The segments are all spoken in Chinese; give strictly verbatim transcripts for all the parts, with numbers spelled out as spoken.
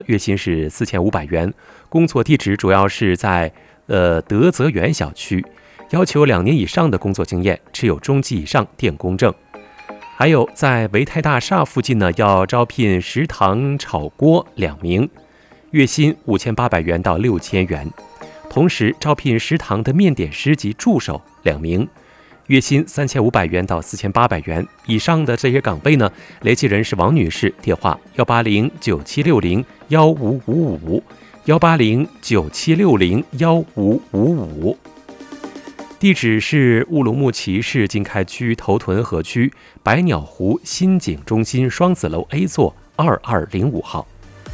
月薪是四千五百元，工作地址主要是在呃德泽园小区，要求两年以上的工作经验，持有中级以上电工证。还有在维泰大厦附近呢，要招聘食堂炒锅两名，月薪五千八百元到六千元。同时招聘食堂的面点师及助手两名，月薪三千五百元到四千八百元。以上的这些岗位呢，联系人是王女士，电话幺八零九七六零幺五五五，幺八零九七六零幺五五五。地址是乌鲁木齐市经开区头屯河区百鸟湖新景中心双子楼 A 座二二零五号。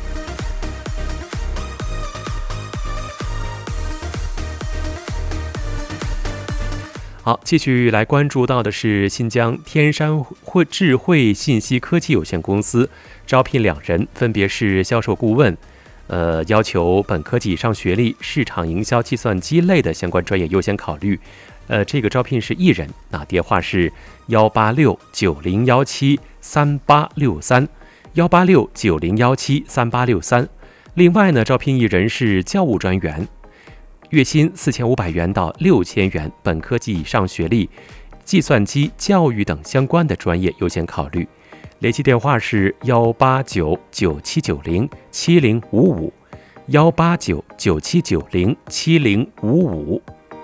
好，继续来关注到的是新疆天山会智慧信息科技有限公司招聘两人，分别是销售顾问，呃，要求本科及以上学历，市场营销、计算机类的相关专业优先考虑。呃，这个招聘是一人，那电话是幺八六九零幺七三八六三，幺八六九零幺七三八六三。另外呢，招聘一人是教务专员。月薪四千五百元到六千元，本科及以上学历，计算机、教育等相关的专业优先考虑。联系电话是幺八九九七九零七零五五，幺八九九七九零七零五五。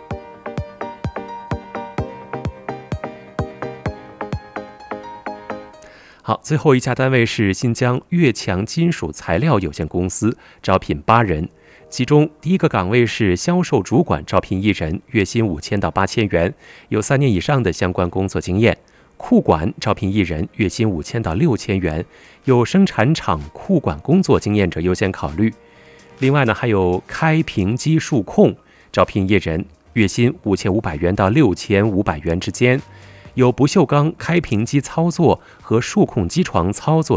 好，最后一家单位是新疆越强金属材料有限公司，招聘八人。其中第一个岗位是销售主管，招聘一人，月薪五千到八千元，有三年以上的相关工作经验。库管招聘一人，月薪五千到六千元，有生产厂库管工作经验者优先考虑。另外呢，还有开瓶机数控招聘一人，月薪五千五百元到六千五百元之间，有不锈钢开瓶机操作和数控机床操作